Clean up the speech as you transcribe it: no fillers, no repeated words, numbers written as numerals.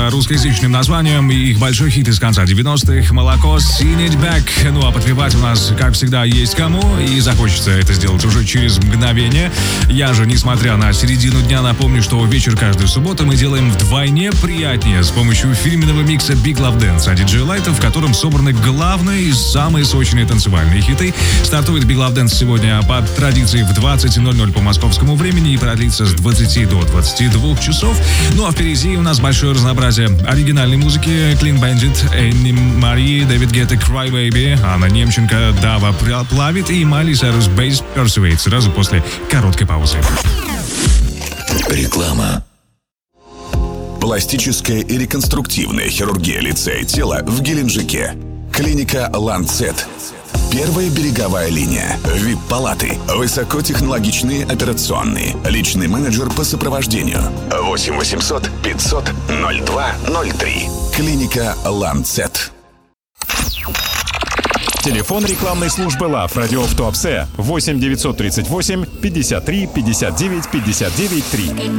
русскоязычным названием, и их большой хит из конца 90-х «Молоко», «Seen It Back». Ну а подпевать у нас, как всегда, есть кому, и захочется это сделать уже через мгновение. Я же, несмотря на середину дня, напомню, что вечер каждую субботу мы делаем вдвойне приятнее с помощью фирменного микса Big Love Dance от DJ Light, в котором собраны главные и самые сочные танцевальные хиты. Стартует Big Love Dance сегодня по традиции в 20:00 по московскому времени и продлится с 20 до 22 часов. Ну а впереди у нас большое разнообразие оригинальной музыки: Clean Bandit, Энни Мари, Дэвид Гетта, Cry Baby, Анна Немченко, Дава Плавит и Майли Сайрус Бейс Persuade сразу после короткой паузы. Реклама. Пластическая и реконструктивная хирургия лица и тела в Геленджике. Клиника «Ланцет». Первая береговая линия. ВИП-палаты. Высокотехнологичные операционные. Личный менеджер по сопровождению. 8 800 500 02 03. Клиника «Ланцет». Телефон рекламной службы ЛАВ «Радио в Туапсе» 8 938 53 59 59 3.